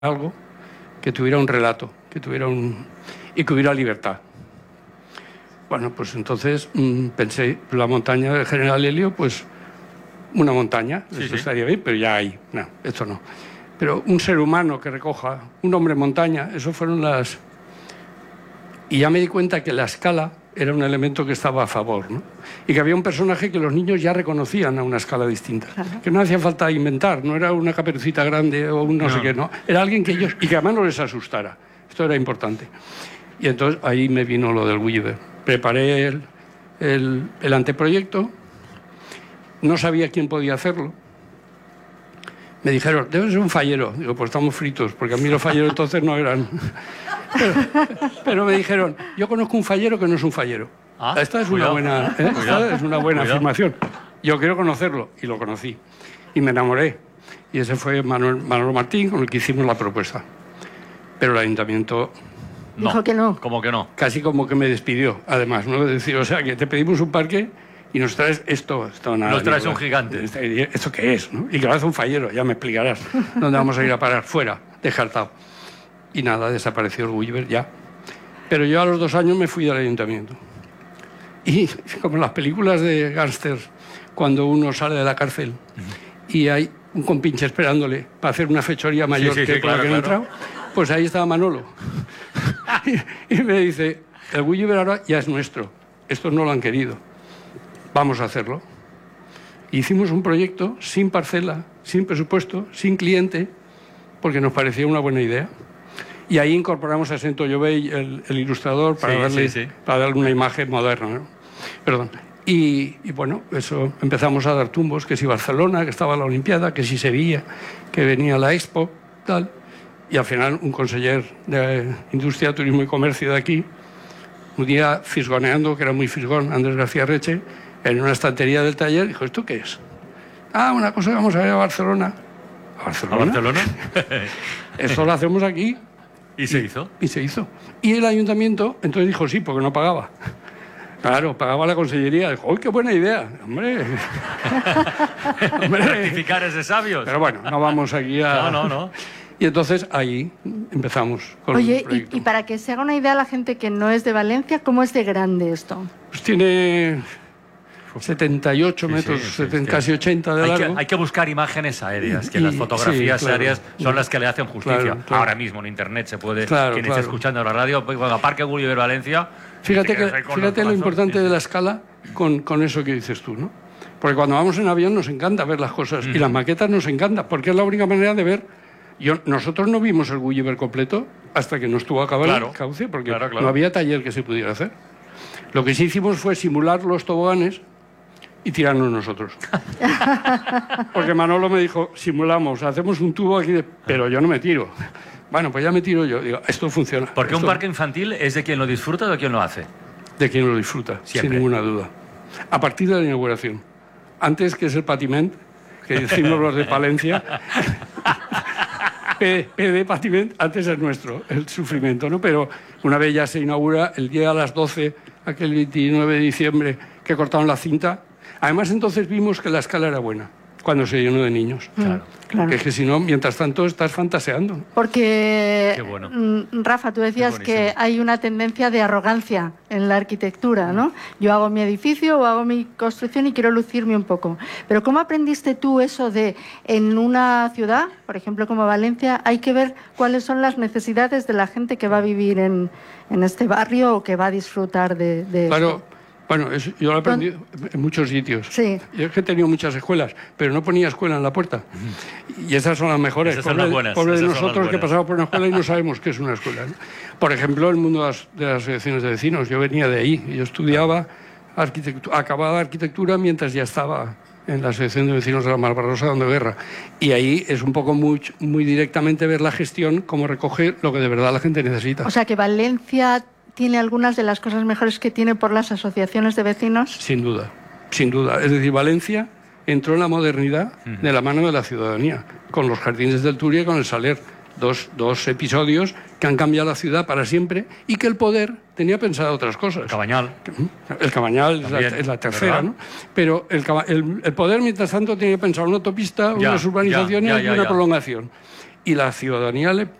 algo que tuviera un relato, y que hubiera libertad. Bueno, pues entonces pensé, la montaña del General Helio, pues una montaña, eso estaría bien, pero ya hay, no, esto no. Pero un ser humano que recoja, un hombre montaña, eso fueron las... Y ya me di cuenta que la escala era un elemento que estaba a favor, ¿no? Y que había un personaje que los niños ya reconocían a una escala distinta. Claro. Que no hacía falta inventar, no era una Caperucita grande o un no sé qué, no. Era alguien que ellos... Y que además no les asustara. Esto era importante. Y entonces ahí me vino lo del Gulliver. Preparé el anteproyecto, no sabía quién podía hacerlo. Me dijeron, debe ser un fallero. Digo, pues estamos fritos, porque a mí los falleros entonces no eran... Pero me dijeron, yo conozco un fallero que no es un fallero. Esta es una buena, esta es una buena afirmación. Yo quiero conocerlo, y lo conocí. Y me enamoré. Y ese fue Manolo Martín, con el que hicimos la propuesta. Pero el ayuntamiento... No. Dijo que no. ¿Cómo que no? Casi como que me despidió, además, ¿no? Es decir, o sea, que te pedimos un parque y nos traes esto nada. Nos traes un gigante. ¿Esto qué es? ¿No? Y que lo hace un fallero, ya me explicarás dónde vamos a ir a parar, fuera, descartado. Y nada, desapareció el Gulliver ya. Pero yo a los 2 años me fui del ayuntamiento. Y como en las películas de gángsters, cuando uno sale de la cárcel y hay un compinche esperándole para hacer una fechoría mayor que claro, que no entrado, pues ahí estaba Manolo. Y me dice, el Gulliver ahora ya es nuestro. Estos no lo han querido. Vamos a hacerlo. Hicimos un proyecto sin parcela, sin presupuesto, sin cliente, porque nos parecía una buena idea. Y ahí incorporamos a Sento Llovell, el ilustrador, para darle una imagen moderna, ¿no? Perdón. Y bueno, eso empezamos a dar tumbos, que si Barcelona, que estaba la Olimpiada, que si Sevilla, que venía la Expo, tal. Y al final un conseller de Industria, Turismo y Comercio de aquí, un día fisgoneando, que era muy fisgón, Andrés García Reche, en una estantería del taller, dijo, ¿esto qué es? Una cosa que vamos a ver a Barcelona. ¿A Barcelona? ¿A Barcelona? Esto lo hacemos aquí. ¿Y se hizo? Y se hizo. Y el ayuntamiento entonces dijo sí, porque no pagaba. Claro, pagaba la consellería. Dijo, ¡uy, qué buena idea! ¡Hombre! Rectificar es de sabios. Pero bueno, no vamos aquí a... No. Y entonces ahí empezamos con el proyecto. Y para que se haga una idea la gente que no es de Valencia, ¿cómo es de grande esto? Pues tiene 78 metros, casi 80 de largo. Hay que buscar imágenes aéreas, que las fotografías aéreas son las que le hacen justicia. Claro. Ahora mismo en Internet se puede, quien esté escuchando la radio, Parque Gulliver Valencia... Fíjate lo importante de la escala con eso que dices tú, ¿no? Porque cuando vamos en avión nos encanta ver las cosas y las maquetas nos encantan, porque es la única manera de ver... Nosotros no vimos el Gulliver completo hasta que no estuvo acabado el cauce, porque no había taller que se pudiera hacer. Lo que sí hicimos fue simular los toboganes y tirarnos nosotros. Porque Manolo me dijo, simulamos, hacemos un tubo aquí, pero yo no me tiro. Bueno, pues ya me tiro yo. Digo, esto funciona. Porque un parque infantil es de quien lo disfruta o de quien lo hace. De quien lo disfruta, siempre. Sin ninguna duda. A partir de la inauguración. Antes, que es el patiment, que decimos los de Palencia... PD Patiment, antes es nuestro, el sufrimiento, ¿no? Pero una vez ya se inaugura, el día a las 12, aquel 29 de diciembre, que cortaron la cinta. Además, entonces vimos que la escala era buena, cuando se llenó de niños. Claro. Que es que si no, mientras tanto, estás fantaseando. Porque, qué bueno. Rafa, tú decías que hay una tendencia de arrogancia en la arquitectura, ¿no? Yo hago mi edificio o hago mi construcción y quiero lucirme un poco. Pero ¿cómo aprendiste tú eso de, en una ciudad, por ejemplo como Valencia, hay que ver cuáles son las necesidades de la gente que va a vivir en este barrio o que va a disfrutar de claro. esto? Bueno, yo lo he aprendido en muchos sitios. Sí. Yo es que he tenido muchas escuelas, pero no ponía escuela en la puerta. Y esas son las mejores. Esas son las buenas. Pobre de nosotros que pasamos por una escuela y no sabemos qué es una escuela, ¿no? Por ejemplo, el mundo de las asociaciones de vecinos. Yo venía de ahí. Yo estudiaba arquitectura, acababa arquitectura mientras ya estaba en la Asociación de Vecinos de la Malvarrosa dando guerra. Y ahí es un poco muy directamente ver la gestión, cómo recoger lo que de verdad la gente necesita. O sea, que Valencia tiene algunas de las cosas mejores que tiene por las asociaciones de vecinos. Sin duda, sin duda. Es decir, Valencia entró en la modernidad de la mano de la ciudadanía, con los jardines del Turia y con el Saler. Dos episodios que han cambiado la ciudad para siempre y que el poder tenía pensado otras cosas. El Cabañal. El Cabañal es la tercera, ¿no? Pero el poder, mientras tanto, tenía pensado una autopista, unas urbanizaciones y una prolongación. y la ciudadanía